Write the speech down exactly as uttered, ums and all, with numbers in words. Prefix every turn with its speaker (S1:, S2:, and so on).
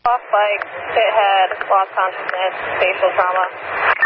S1: Off bike, hit head, lost consciousness, facial trauma.